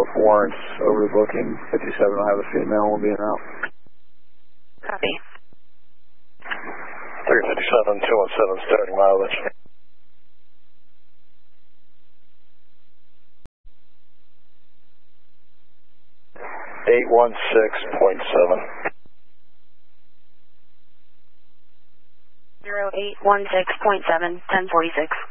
both warrants over the booking. 57 will have a female, will be an out. Copy. 357, 217, starting mileage. .7. 0816.7, 1046.